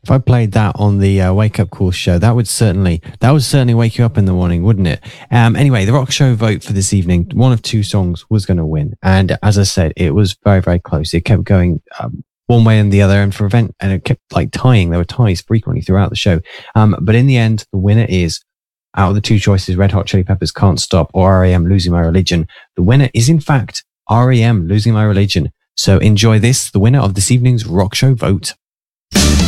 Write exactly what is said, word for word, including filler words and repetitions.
If I played that on the uh, Wake Up Call show, that would certainly that would certainly wake you up in the morning, wouldn't it? Um, anyway, the rock show vote for this evening, one of two songs was going to win, and as I said, it was very very close. It kept going um, one way and the other, and for event, and it kept like tying. There were ties frequently throughout the show, um, but in the end, the winner is, out of the two choices, Red Hot Chili Peppers, Can't Stop, or R E M, Losing My Religion. The winner is in fact R E M, Losing My Religion. So enjoy this, the winner of this evening's rock show vote.